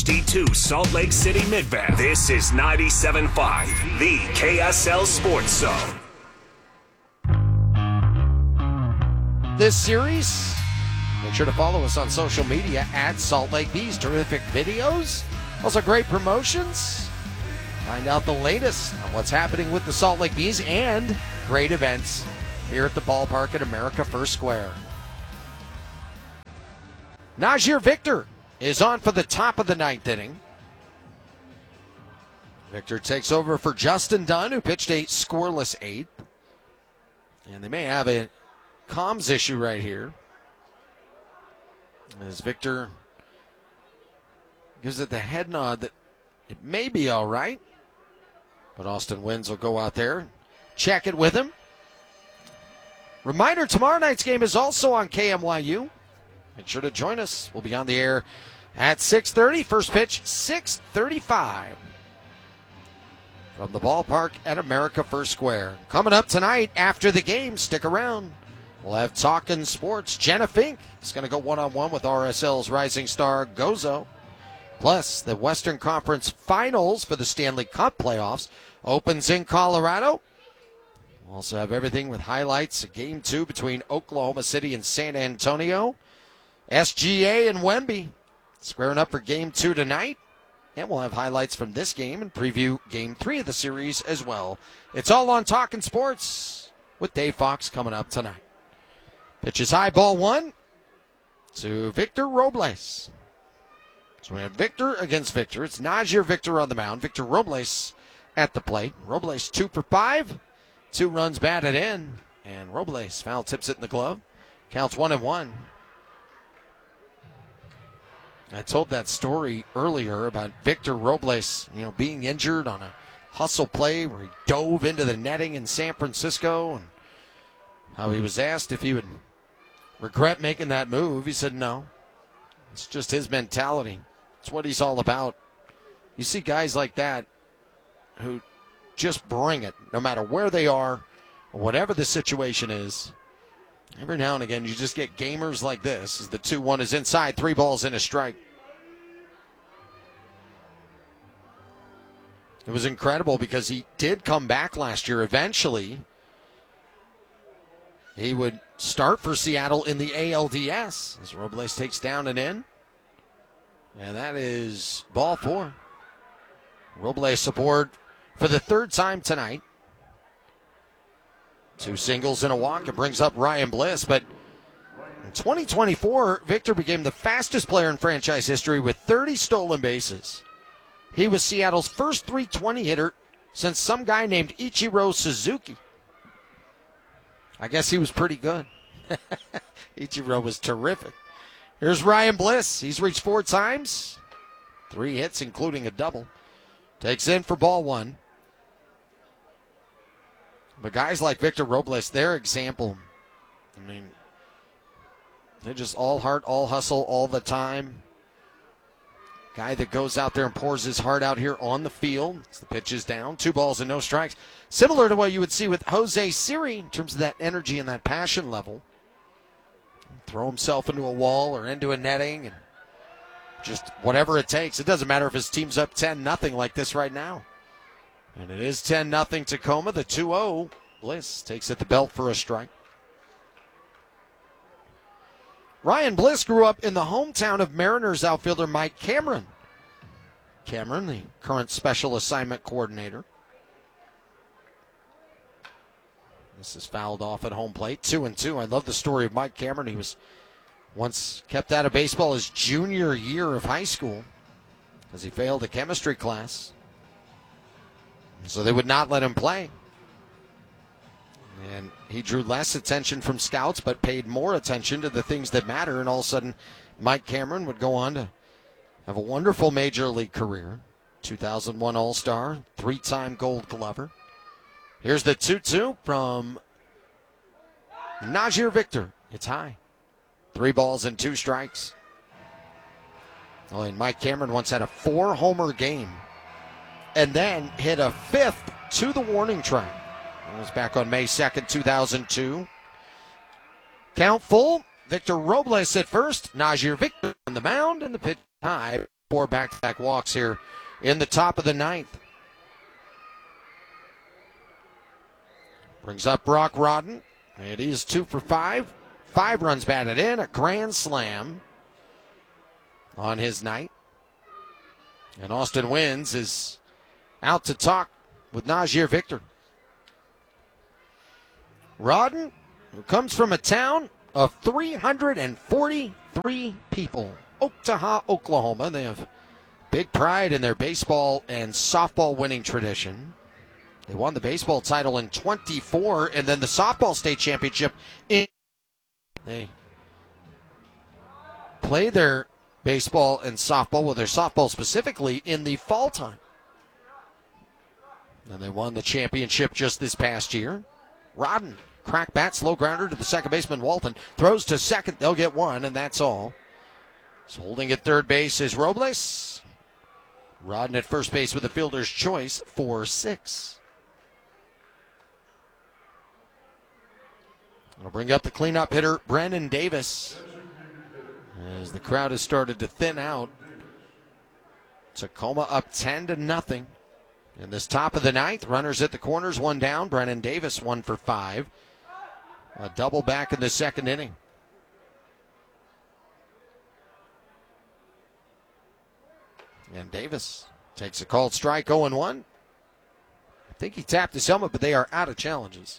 HD2 Salt Lake City Midvale. This is 97.5, the KSL Sports Zone. This series, make sure to follow us on social media at Salt Lake Bees. Terrific videos, also great promotions. Find out the latest on what's happening with the Salt Lake Bees and great events here at the ballpark at America First Square. Najir Victor is on for the top of the ninth inning. Victor takes over for Justin Dunn, who pitched a scoreless eighth. And they may have a comms issue right here, as Victor gives it the head nod that it may be all right. But Austin Wins will go out there, check it with him. Reminder, tomorrow night's game is also on KMYU. Make sure to join us. We'll be on the air at 6:30. First pitch, 6:35. From the ballpark at America First Square. Coming up tonight after the game, stick around. We'll have Talkin' Sports. Jenna Fink is going to go one-on-one with RSL's rising star Gozo. Plus, the Western Conference Finals for the Stanley Cup playoffs opens in Colorado. We'll also have everything with highlights of Game 2 between Oklahoma City and San Antonio. SGA and Wemby squaring up for Game 2 tonight. And we'll have highlights from this game and preview Game 3 of the series as well. It's all on Talkin' Sports with Dave Fox coming up tonight. Pitch is high, ball one to Victor Robles. So we have Victor against Victor. It's Najir Victor on the mound. Victor Robles at the plate. Robles 2 for 5. 2 runs batted in. And Robles foul tips it in the glove. Counts 1-1. I told that story earlier about Victor Robles, being injured on a hustle play where he dove into the netting in San Francisco, and how he was asked if he would regret making that move. He said no. It's just his mentality. It's what he's all about. You see guys like that who just bring it, no matter where they are, or whatever the situation is. Every now and again, you just get gamers like this. As the 2-1 is inside, 3 balls and a strike. It was incredible because he did come back last year eventually. He would start for Seattle in the ALDS as Robles takes down and in. And that is ball 4. Robles aboard for the 3rd time tonight. 2 singles and a walk. It brings up Ryan Bliss. But in 2024, Victor became the fastest player in franchise history with 30 stolen bases. He was Seattle's first .320 hitter since some guy named Ichiro Suzuki. I guess he was pretty good. Ichiro was terrific. Here's Ryan Bliss. He's reached 4 times. 3 hits, including a double. Takes in for ball 1. But guys like Victor Robles, their example, they're just all heart, all hustle, all the time. Guy that goes out there and pours his heart out here on the field. As the pitch is down. 2 balls and no strikes. Similar to what you would see with Jose Siri in terms of that energy and that passion level. Throw himself into a wall or into a netting and just whatever it takes. It doesn't matter if his team's up 10-0 like this right now. And it is 10-0 Tacoma. The 2-0. Bliss takes at the belt for a strike. Ryan Bliss grew up in the hometown of Mariners outfielder Mike Cameron. Cameron, the current special assignment coordinator. This is fouled off at home plate. 2-2. I love the story of Mike Cameron. He was once kept out of baseball his junior year of high school because he failed a chemistry class. So they would not let him play. And he drew less attention from scouts, but paid more attention to the things that matter. And all of a sudden, Mike Cameron would go on to have a wonderful major league career. 2001 All-Star, 3-time Gold Glover. Here's the 2-2 from Najir Victor. It's high. 3 balls and 2 strikes. Oh, and Mike Cameron once had a 4-homer game and then hit a 5th to the warning track. It was back on May 2nd, 2002. Count full. Victor Robles at first. Najir Victor on the mound, and the pitch high. 4 back-to-back walks here in the top of the ninth. Brings up Brock Rodden, and he is 2 for 5. 5 runs batted in, a grand slam on his night. And Austin Wynns is out to talk with Najir Victor. Rodden, who comes from a town of 343 people, Oktahoma, Oklahoma. They have big pride in their baseball and softball winning tradition. They won the baseball title in 24 and then the softball state championship in. They play their baseball and softball, well, their softball specifically, in the fall time. And they won the championship just this past year. Rodden, crack bat, slow grounder to the second baseman, Walton. Throws to second, they'll get one, and that's all. So holding at third base is Robles. Rodden at first base with a fielder's choice for 6. I'll bring up the cleanup hitter, Brandon Davis. As the crowd has started to thin out. Tacoma up 10-0. In this top of the ninth, runners at the corners, 1 down. Brandon Davis 1 for 5. A double back in the second inning. And Davis takes a called strike, 0-1. I think he tapped his helmet, but they are out of challenges.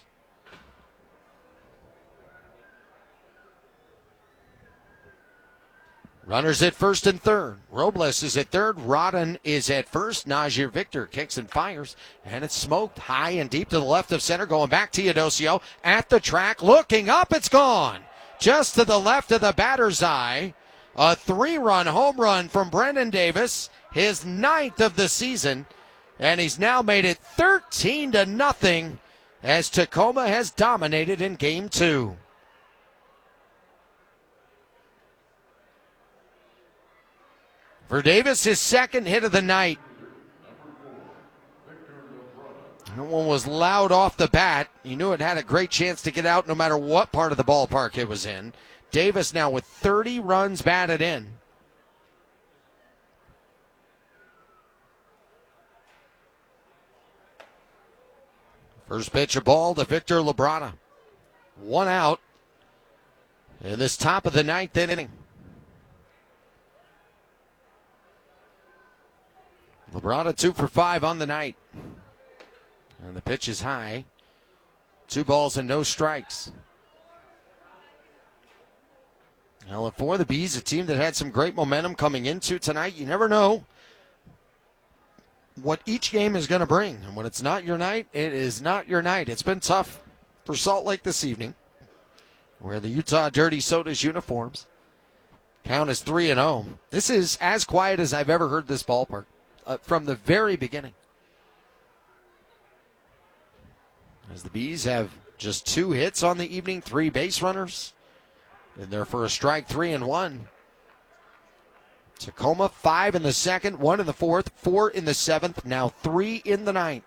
Runners at first and third. Robles is at third. Rodden is at first. Najir Victor kicks and fires. And it's smoked high and deep to the left of center. Going back to Teodosio at the track. Looking up. It's gone. Just to the left of the batter's eye. A 3-run home run from Brendan Davis. His 9th of the season. And he's now made it 13-0 as Tacoma has dominated in Game 2. For Davis, his second hit of the night. That one was loud off the bat. You knew it had a great chance to get out no matter what part of the ballpark it was in. Davis now with 30 runs batted in. First pitch, a ball to Victor Labrada. 1 out in this top of the ninth inning. Labrada 2 for 5 on the night. And the pitch is high. 2 balls and no strikes. Now for the Bees, a team that had some great momentum coming into tonight. You never know what each game is going to bring. And when it's not your night, it is not your night. It's been tough for Salt Lake this evening. Wear the Utah Dirty Sodas uniforms. Count is 3-0. This is as quiet as I've ever heard this ballpark. From the very beginning. As the Bees have just 2 hits on the evening, 3 base runners. In there for a strike, 3-1. Tacoma 5 in the second, 1 in the fourth, 4 in the seventh, now 3 in the ninth.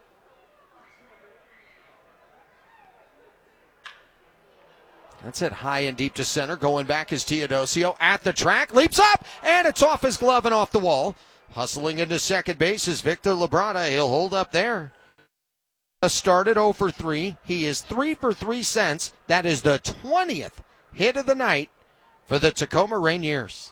That's it high and deep to center. Going back is Teodosio at the track, leaps up, and it's off his glove and off the wall. Hustling into second base is Victor Labrada. He'll hold up there. Started 0 for 3. He is 3 for 3 since. That is the 20th hit of the night for the Tacoma Rainiers.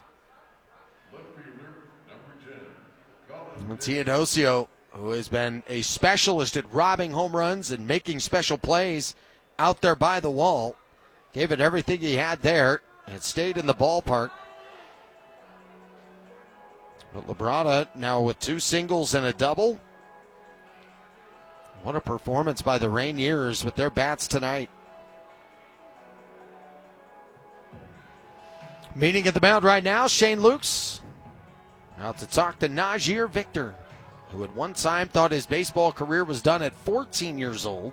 Teodosio, who has been a specialist at robbing home runs and making special plays out there by the wall, gave it everything he had there and stayed in the ballpark. But Labrada now with 2 singles and a double. What a performance by the Rainiers with their bats tonight. Meeting at the mound right now, Shane Lukes out to talk to Najir Victor, who at one time thought his baseball career was done at 14 years old.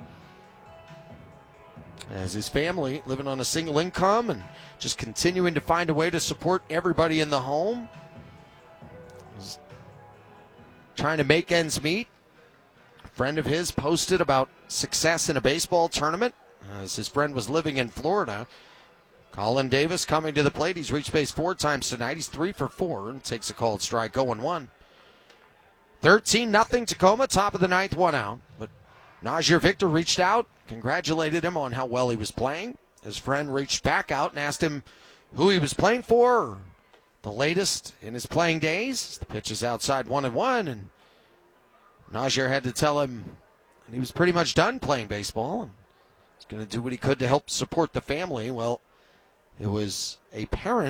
As his family living on a single income and just continuing to find a way to support everybody in the home. Trying to make ends meet. A friend of his posted about success in a baseball tournament as his friend was living in Florida. Colin Davis coming to the plate. He's reached base 4 times tonight. He's 3 for 4 and takes a called strike, 0-1. 13-0 Tacoma, top of the ninth, 1 out. But Najir Victor reached out, congratulated him on how well he was playing. His friend reached back out and asked him who he was playing for, the latest in his playing days. The pitch is outside 1-1, and Najir had to tell him he was pretty much done playing baseball and he's going to do what he could to help support the family. Well, it was a parent